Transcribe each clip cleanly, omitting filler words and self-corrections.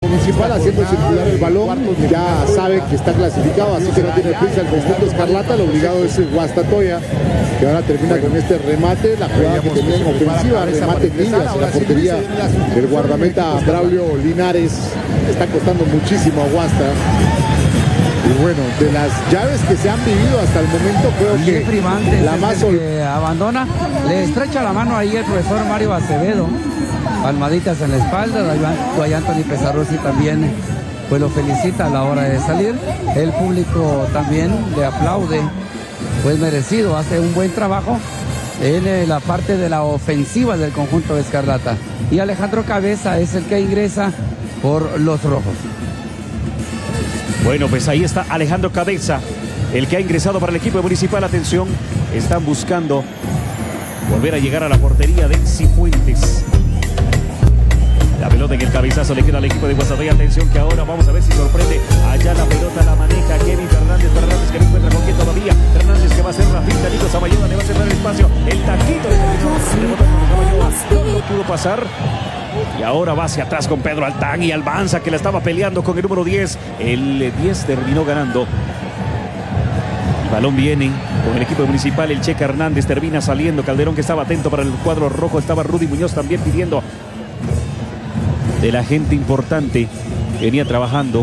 Municipal haciendo circular el balón, ya sabe que está clasificado, así que no tiene prisa el conjunto escarlata. Lo obligado es Guastatoya, que ahora termina con este remate, la jugada que tenía en ofensiva, remate Niñas en la portería del guardameta Braulio Linares. Está costando muchísimo a Guasta. Y bueno, de las llaves que se han vivido hasta el momento, creo que la más que abandona, le estrecha la mano ahí el profesor Mario Acevedo, palmaditas en la espalda. Doy Anthony Pesarossi también pues lo felicita a la hora de salir. El público también le aplaude, pues merecido, hace un buen trabajo en la parte de la ofensiva del conjunto de Escarlata. Y Alejandro Cabeza es el que ingresa por los rojos. Bueno, pues ahí está Alejandro Cabeza, el que ha ingresado para el equipo municipal. Atención, están buscando volver a llegar a la portería de Cifuentes. La pelota en el cabezazo le queda al equipo de Guastatoya. Atención que ahora vamos a ver si sorprende. Allá la pelota la maneja Kevin Fernández. Fernández que no encuentra con quién todavía. Fernández que va a hacer la finta. Nico Samayoa le va a cerrar el espacio. El taquito no lo pudo pasar. Y ahora va hacia atrás con Pedro Altán y Albanza, que la estaba peleando con el número 10. El 10 terminó ganando. El balón viene con el equipo municipal. El Checa Hernández termina saliendo. Calderón, que estaba atento para el cuadro rojo. Estaba Rudy Muñoz también pidiendo de la gente importante. Venía trabajando.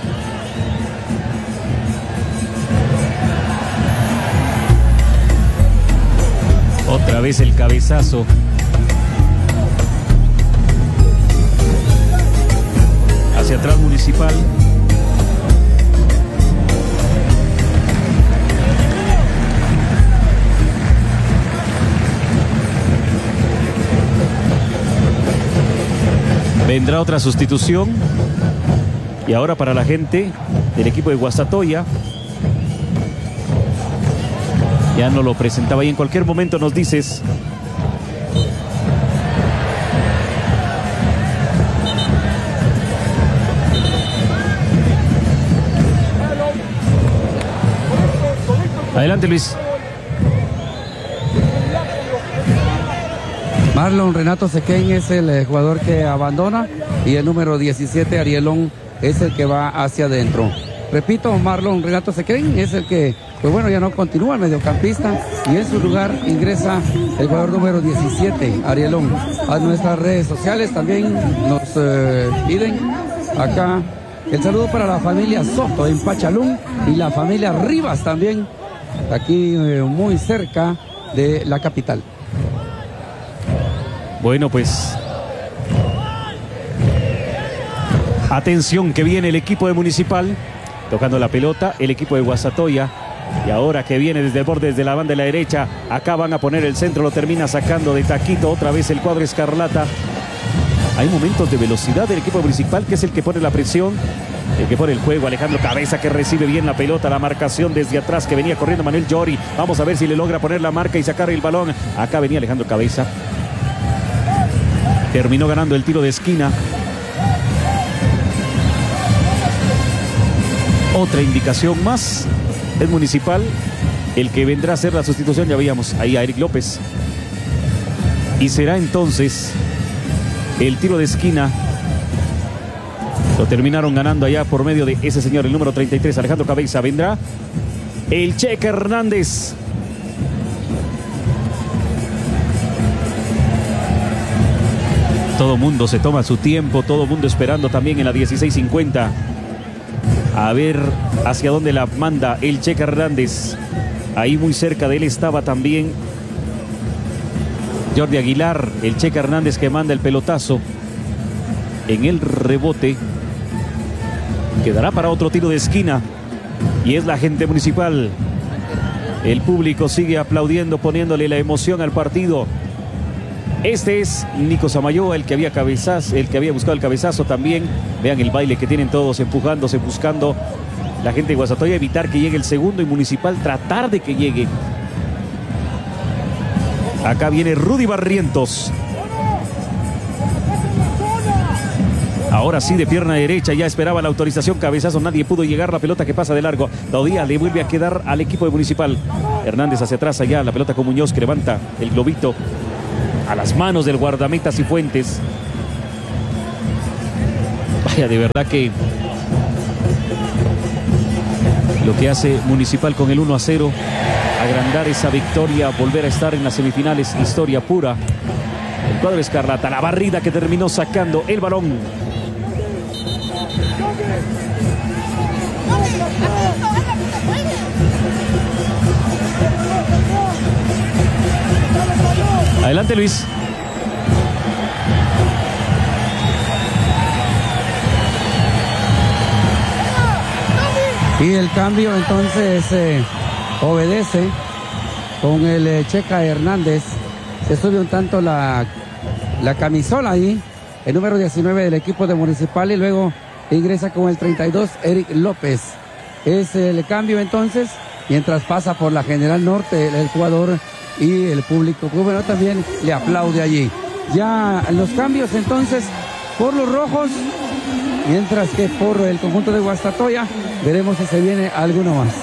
Otra vez el cabezazo. Hacia atrás Municipal. Vendrá otra sustitución. Y ahora para la gente del equipo de Guastatoya. Ya no lo presentaba y en cualquier momento nos dices. Adelante, Luis. Marlon Renato Sequén es el jugador que abandona y el número 17, Arielón, es el que va hacia adentro. Repito, Marlon Renato Sequén es el que, pues bueno, ya no continúa el mediocampista y en su lugar ingresa el jugador número 17, Arielón. A nuestras redes sociales también nos piden acá el saludo para la familia Soto en Pachalún y la familia Rivas también, aquí muy cerca de la capital. Bueno, pues atención que viene el equipo de Municipal tocando la pelota, el equipo de Guastatoya, y ahora que viene desde el borde, desde la banda de la derecha, acá van a poner el centro, lo termina sacando de taquito otra vez el cuadro escarlata. Hay momentos de velocidad del equipo municipal, que es el que pone la presión, el que pone el juego. Alejandro Cabeza, que recibe bien la pelota, la marcación desde atrás, que venía corriendo Manuel Llori. Vamos a ver si le logra poner la marca y sacar el balón. Acá venía Alejandro Cabeza. Terminó ganando el tiro de esquina. Otra indicación más. Es Municipal el que vendrá a hacer la sustitución. Ya veíamos ahí a Eric López. Y será entonces el tiro de esquina. Lo terminaron ganando allá por medio de ese señor, el número 33, Alejandro Cabeza. Vendrá el Checa Hernández. Todo mundo se toma su tiempo, todo mundo esperando también en la 16:50. A ver hacia dónde la manda el Checa Hernández. Ahí muy cerca de él estaba también Jordi Aguilar, el Checa Hernández, que manda el pelotazo. En el rebote quedará para otro tiro de esquina. Y es la gente Municipal. El público sigue aplaudiendo, poniéndole la emoción al partido. Este es Nico Samayoa, el que había buscado el cabezazo también. Vean el baile que tienen todos, empujándose, buscando la gente de Guastatoya, evitar que llegue el segundo, y Municipal tratar de que llegue. Acá viene Rudy Barrientos. Ahora sí, de pierna derecha, ya esperaba la autorización, cabezazo, nadie pudo llegar, la pelota que pasa de largo. Todavía le vuelve a quedar al equipo de Municipal. Hernández hacia atrás, allá la pelota con Muñoz, que levanta el globito a las manos del guardameta Cifuentes. Vaya, de verdad que lo que hace Municipal con el 1-0, agrandar esa victoria, volver a estar en las semifinales, historia pura. El cuadro escarlata, la barrida que terminó sacando el balón. Adelante, Luis. Y el cambio entonces obedece con el Checa Hernández. Se sube un tanto la camisola ahí, el número 19 del equipo de Municipal, y luego ingresa con el 32 Eric López. Es el cambio entonces, mientras pasa por la General Norte el jugador y el público, pues bueno, también le aplaude allí. Ya los cambios entonces por los rojos, mientras que por el conjunto de Guastatoya veremos si se viene alguno más.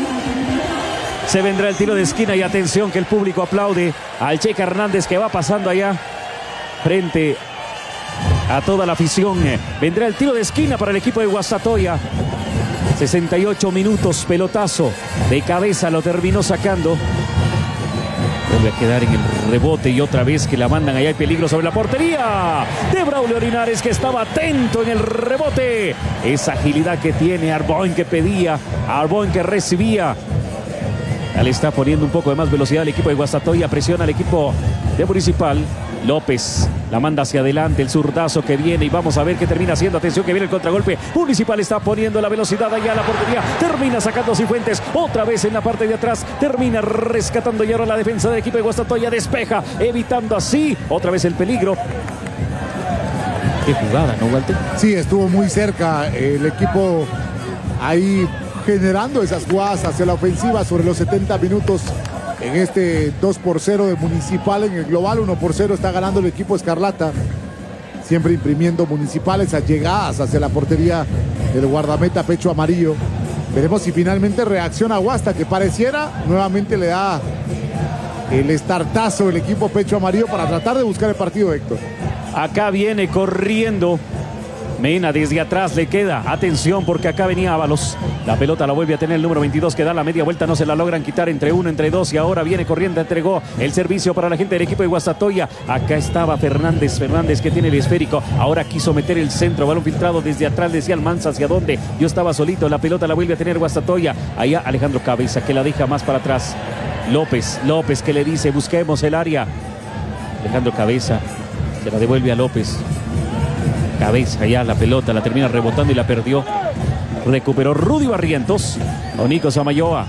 Se vendrá el tiro de esquina y atención que el público aplaude al Checa Hernández que va pasando allá frente a toda la afición. Vendrá el tiro de esquina para el equipo de Guastatoya. 68 minutos, pelotazo de cabeza, lo terminó sacando. Vuelve a quedar en el rebote y otra vez que la mandan allá. Hay peligro sobre la portería de Braulio Linares, que estaba atento en el rebote. Esa agilidad que tiene Arboin, que pedía, Arboin que recibía. Ya le está poniendo un poco de más velocidad al equipo de Guastatoya. Presiona al equipo de Municipal. López la manda hacia adelante, el zurdazo que viene y vamos a ver qué termina haciendo. Atención que viene el contragolpe. Municipal está poniendo la velocidad allá a la portería. Termina sacando Cifuentes otra vez en la parte de atrás. Termina rescatando y ahora la defensa del equipo de Guastatoya despeja, evitando así otra vez el peligro. Qué jugada, ¿no, Walter? Sí, estuvo muy cerca el equipo ahí generando esas jugadas hacia la ofensiva sobre los 70 minutos. En este 2-0 de Municipal, en el global 1-0 está ganando el equipo Escarlata. Siempre imprimiendo Municipal esas llegadas hacia la portería del guardameta Pecho Amarillo. Veremos si finalmente reacciona Guasta, que pareciera nuevamente le da el estartazo el equipo Pecho Amarillo para tratar de buscar el partido, Héctor. Acá viene corriendo Mena, desde atrás le queda. Atención porque acá venía Ábalos. La pelota la vuelve a tener el número 22 que da la media vuelta. No se la logran quitar entre uno, entre dos. Y ahora viene corriendo. Entregó el servicio para la gente del equipo de Guastatoya. Acá estaba Fernández que tiene el esférico. Ahora quiso meter el centro. Balón filtrado desde atrás. Decía Almanza hacia dónde. Yo estaba solito. La pelota la vuelve a tener Guastatoya. Allá Alejandro Cabeza que la deja más para atrás. López que le dice busquemos el área. Alejandro Cabeza se la devuelve a López. Cabeza ya la pelota, la termina rebotando y la perdió. Recuperó Rudy Barrientos o Nico Samayoa.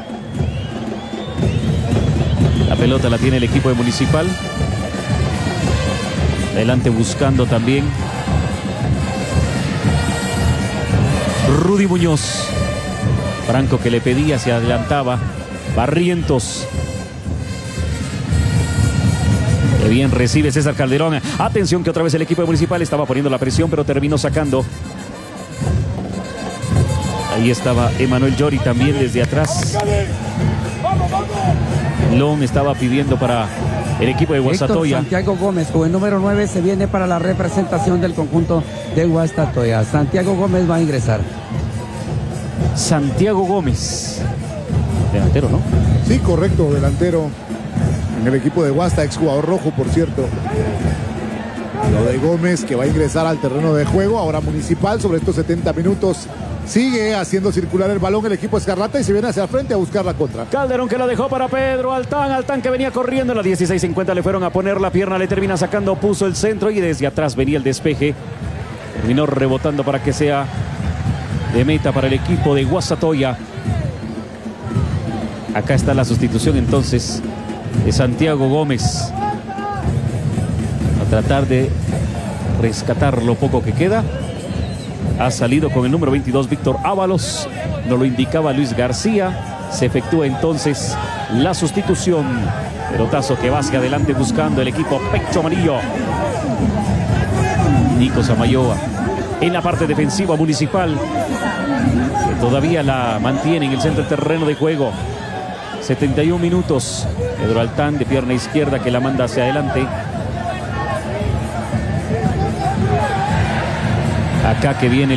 La pelota la tiene el equipo de Municipal. Adelante buscando también Rudy Muñoz. Franco que le pedía, se adelantaba. Barrientos. Qué bien recibe César Calderón. Atención que otra vez el equipo de Municipal estaba poniendo la presión, pero terminó sacando. Ahí estaba Emanuel Llori también desde atrás. Lon estaba pidiendo para el equipo de Guastatoya. Santiago Gómez con el número 9 se viene para la representación del conjunto de Guastatoya. Santiago Gómez va a ingresar. Santiago Gómez. Delantero, ¿no? Sí, correcto, delantero. En el equipo de Guasta, exjugador rojo, por cierto. Lo de Gómez, que va a ingresar al terreno de juego. Ahora Municipal, sobre estos 70 minutos, sigue haciendo circular el balón el equipo Escarlata y se viene hacia el frente a buscar la contra. Calderón que la dejó para Pedro Altán que venía corriendo. En la 16:50 le fueron a poner la pierna, le termina sacando, puso el centro y desde atrás venía el despeje. Terminó rebotando para que sea de meta para el equipo de Guastatoya. Acá está la sustitución entonces de Santiago Gómez. A tratar de rescatar lo poco que queda. Ha salido con el número 22 Víctor Ábalos. Nos lo indicaba Luis García. Se efectúa entonces la sustitución. Pelotazo que va hacia adelante buscando el equipo Pecho Amarillo. Nico Samayoa en la parte defensiva Municipal, que todavía la mantiene en el centro del terreno de juego. 71 minutos. Pedro Altán de pierna izquierda que la manda hacia adelante. Acá que viene